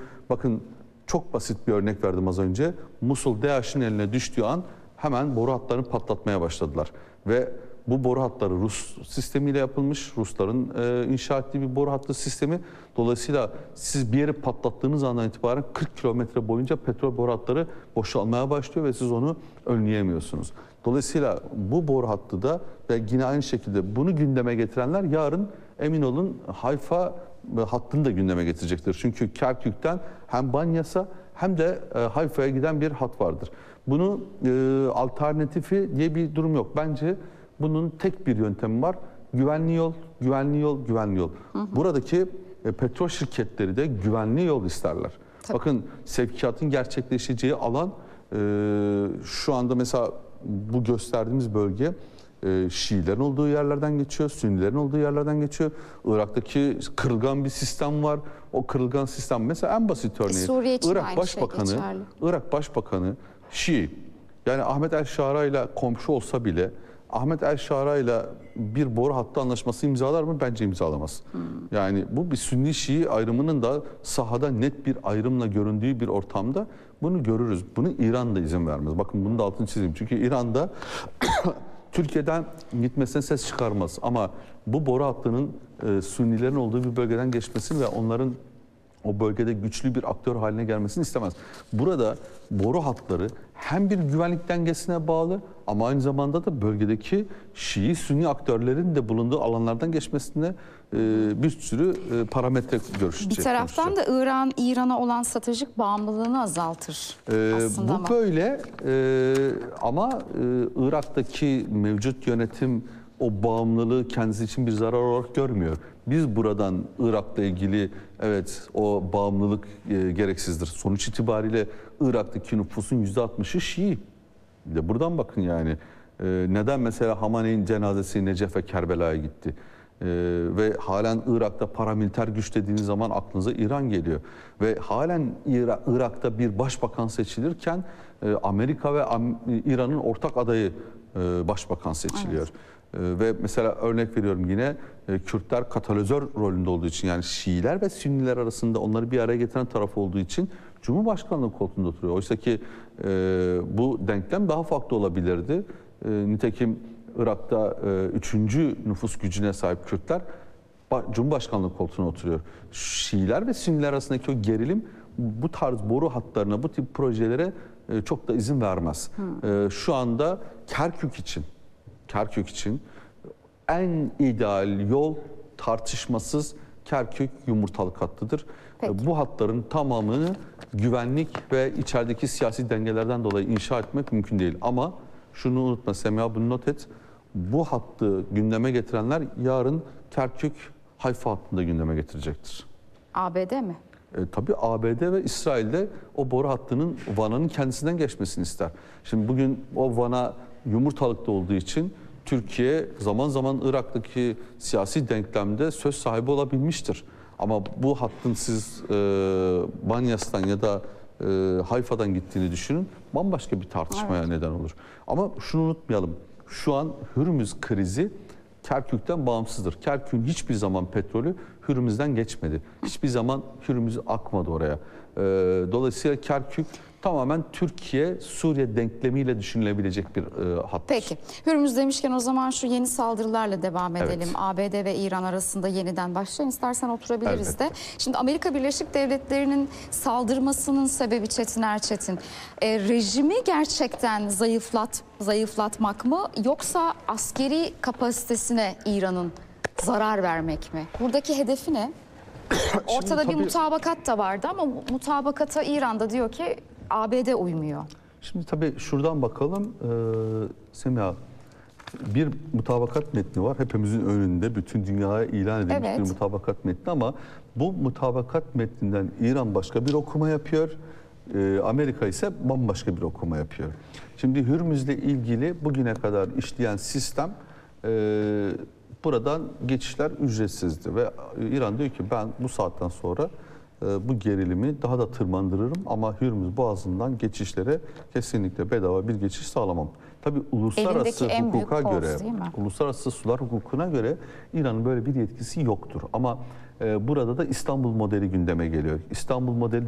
bakın çok basit bir örnek verdim az önce. Musul DAEŞ'in eline düştüğü an hemen boru hatlarını patlatmaya başladılar. Ve bu boru hatları Rus sistemiyle yapılmış. Rusların inşa ettiği bir boru hattı sistemi. Dolayısıyla siz bir yeri patlattığınız andan itibaren 40 kilometre boyunca petrol boru hatları boşalmaya başlıyor ve siz onu önleyemiyorsunuz. Dolayısıyla bu boru hattı da ve yine aynı şekilde bunu gündeme getirenler yarın emin olun Hayfa hattını da gündeme getirecektir. Çünkü Kerkük'ten hem Banyas'a hem de Hayfa'ya giden bir hat vardır. Bunun alternatifi diye bir durum yok. Bence bunun tek bir yöntemi var. Güvenli yol, güvenli yol, güvenli yol. Buradaki petrol şirketleri de güvenli yol isterler. Tabii. Bakın sevkiyatın gerçekleşeceği alan şu anda mesela bu gösterdiğimiz bölge Şiilerin olduğu yerlerden geçiyor, Sünnilerin olduğu yerlerden geçiyor. Irak'taki kırılgan bir sistem var. O kırılgan sistem mesela en basit örneği. Suriye için Irak aynı Başbakanı, şey geçerli. Irak Başbakanı Şii. Yani Ahmet El-Şara ile komşu olsa bile Ahmet El-Şara ile bir boru hattı anlaşması imzalar mı? Bence imzalamaz. Yani bu bir Sünni-Şii ayrımının da sahada net bir ayrımla göründüğü bir ortamda bunu görürüz. Bunu İran da izin vermez. Bakın bunu da altını çizeyim. Çünkü İran'da Türkiye'den gitmesine ses çıkarmaz. Ama bu boru hattının Sünnilerin olduğu bir bölgeden geçmesini ve onların o bölgede güçlü bir aktör haline gelmesini istemez. Burada boru hatları hem bir güvenlik dengesine bağlı ama aynı zamanda da bölgedeki Şii, Sünni aktörlerin de bulunduğu alanlardan geçmesine bir sürü parametre görüşecek. Bir taraftan da İran, İran'a olan stratejik bağımlılığını azaltır aslında. Bu böyle ama Irak'taki mevcut yönetim o bağımlılığı kendisi için bir zarar olarak görmüyor. Biz buradan Irak'la ilgili evet o bağımlılık gereksizdir. Sonuç itibariyle Irak'taki nüfusun %60'ı Şii. Bir de buradan bakın yani. Neden mesela Hamaney'in cenazesi Necef ve Kerbela'ya gitti? Ve halen Irak'ta paramiliter güç dediğiniz zaman aklınıza İran geliyor. Ve halen Irak'ta bir başbakan seçilirken Amerika ve İran'ın ortak adayı başbakan seçiliyor. Evet. Ve mesela örnek veriyorum yine Kürtler katalizör rolünde olduğu için yani Şiiler ve Sünniler arasında onları bir araya getiren taraf olduğu için Cumhurbaşkanlığı koltuğunda oturuyor. Oysa ki bu denklem daha farklı olabilirdi. Nitekim Irak'ta 3. nüfus gücüne sahip Kürtler Cumhurbaşkanlığı koltuğuna oturuyor. Şiiler ve Sünniler arasındaki o gerilim bu tarz boru hatlarına, bu tip projelere çok da izin vermez. Şu anda Kerkük için en ideal yol tartışmasız Kerkük yumurtalık hattıdır. Peki. Bu hatların tamamını güvenlik ve içerideki siyasi dengelerden dolayı inşa etmek mümkün değil. Ama şunu unutma Semiha, bunu not et. Bu hattı gündeme getirenler yarın Kerkük Hayfa hattında gündeme getirecektir. ABD mi? Tabii ABD ve İsrail'de o boru hattının Van'ın kendisinden geçmesini ister. Şimdi bugün o Van'a yumurtalıkta olduğu için Türkiye zaman zaman Irak'taki siyasi denklemde söz sahibi olabilmiştir. Ama bu hattın siz Banyas'tan ya da Hayfa'dan gittiğini düşünün, bambaşka bir tartışmaya neden olur. Ama şunu unutmayalım, şu an Hürmüz krizi Kerkük'ten bağımsızdır. Kerkük'ün hiçbir zaman petrolü Hürmüz'den geçmedi. Hiçbir zaman Hürmüz akmadı oraya. Dolayısıyla Kerkük tamamen Türkiye-Suriye denklemiyle düşünülebilecek bir hat. Peki. Hürmüz demişken o zaman şu yeni saldırılarla devam edelim. Evet. ABD ve İran arasında yeniden başlayın. İstersen oturabiliriz evet. de. Şimdi Amerika Birleşik Devletleri'nin saldırmasının sebebi Çetin Erçetin. Rejimi gerçekten zayıflatmak mı yoksa askeri kapasitesine İran'ın zarar vermek mi? Buradaki hedefi ne? Ortada bir mutabakat da vardı ama mutabakata İran'da diyor ki ABD uymuyor. Şimdi tabii şuradan bakalım Semiha, bir mutabakat metni var hepimizin önünde, bütün dünyaya ilan edilmiş evet. bir mutabakat metni ama bu mutabakat metninden İran başka bir okuma yapıyor, Amerika ise bambaşka bir okuma yapıyor. Şimdi Hürmüz'le ilgili bugüne kadar işleyen sistem buradan geçişler ücretsizdi ve İran diyor ki ben bu saatten sonra bu gerilimi daha da tırmandırırım ama Hürmüz Boğazı'ndan geçişlere kesinlikle bedava bir geçiş sağlamam. Tabii uluslararası hukuka göre, uluslararası sular hukukuna göre İran'ın böyle bir yetkisi yoktur. Ama burada da İstanbul modeli gündeme geliyor. İstanbul modeli